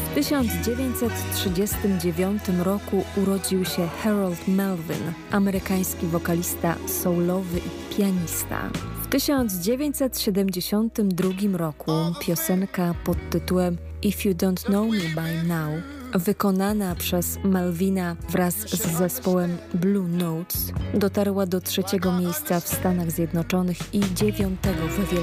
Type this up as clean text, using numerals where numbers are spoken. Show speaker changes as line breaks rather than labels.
W 1939 roku urodził się Harold Melvin, amerykański wokalista soulowy i pianista. W 1972 roku piosenka pod tytułem If You Don't Know Me By Now, wykonana przez Melvina wraz z zespołem Blue Notes, dotarła do 3. miejsca w Stanach Zjednoczonych i 9. w